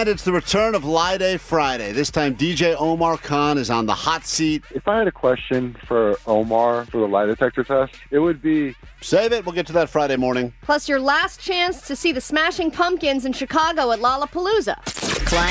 And it's the return of Lie Day Friday. This time, DJ Omar Khan is on the hot seat. If I had a question for Omar for the lie detector test, it would be... Save it. We'll get to that Friday morning. Plus your last chance to see the Smashing Pumpkins in Chicago at Lollapalooza.